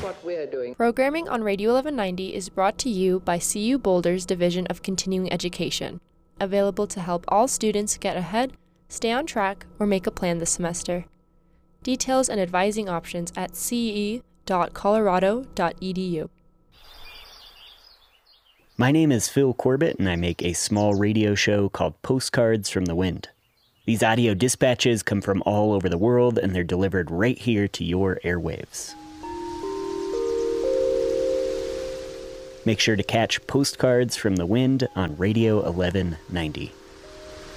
what we're doing. Programming on Radio 1190 is brought to you by CU Boulder's Division of Continuing Education, available to help all students get ahead, stay on track, or make a plan this semester. Details and advising options at ce.colorado.edu. My name is Phil Corbett, and I make a small radio show called Postcards from the Wind. These audio dispatches come from all over the world, and they're delivered right here to your airwaves. Make sure to catch Postcards from the Wind on Radio 1190.